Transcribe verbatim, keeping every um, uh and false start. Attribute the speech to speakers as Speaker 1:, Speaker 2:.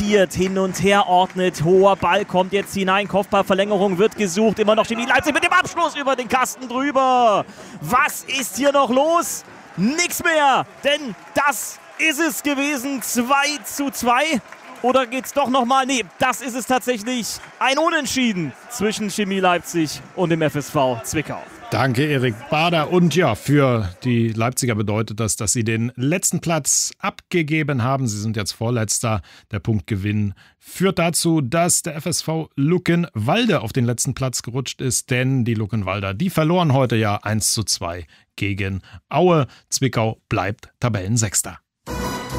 Speaker 1: sortiert hin und her ordnet. Hoher Ball kommt jetzt hinein, Kopfballverlängerung wird gesucht. Immer noch Chemie Leipzig mit dem Abschluss über den Kasten drüber. Was ist hier noch los? Nix mehr, denn das ist es gewesen. zwei zu zwei. Oder geht's doch nochmal? Nee, das ist es tatsächlich. Ein Unentschieden zwischen Chemie Leipzig und dem F S V Zwickau.
Speaker 2: Danke, Erik Bader. Und ja, für die Leipziger bedeutet das, dass sie den letzten Platz abgegeben haben. Sie sind jetzt Vorletzter. Der Punktgewinn führt dazu, dass der F S V Luckenwalde auf den letzten Platz gerutscht ist. Denn die Luckenwalder, die verloren heute ja eins zu zwei gegen Aue. Zwickau bleibt Tabellensechster.